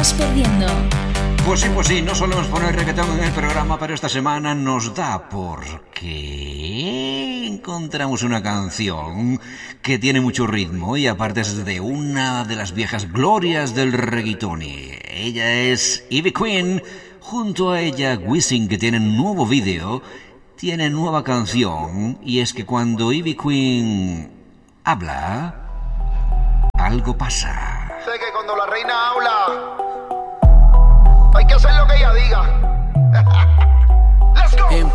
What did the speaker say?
estás perdiendo. Pues sí, no solemos poner reggaetón en el programa, pero esta semana nos da porque encontramos una canción que tiene mucho ritmo y aparte es de una de las viejas glorias del reggaetón. Ella es Ivy Queen, junto a ella Wisin, que tiene un nuevo vídeo, tiene nueva canción, y es que cuando Ivy Queen habla, algo pasa. Sé que cuando la reina habla, hay que hacer lo que ella diga.